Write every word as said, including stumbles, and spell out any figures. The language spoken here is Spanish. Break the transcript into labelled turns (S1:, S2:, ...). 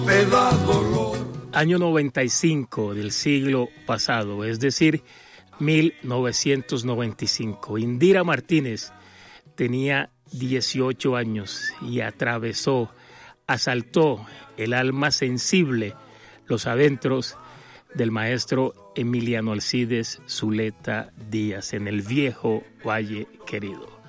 S1: Me da dolor.
S2: Año noventa y cinco del siglo pasado, es decir, mil novecientos noventa y cinco. Indira Martínez tenía dieciocho años y atravesó, asaltó el alma sensible, los adentros del maestro Emiliano Alcides Zuleta Díaz en el viejo Valle Querido.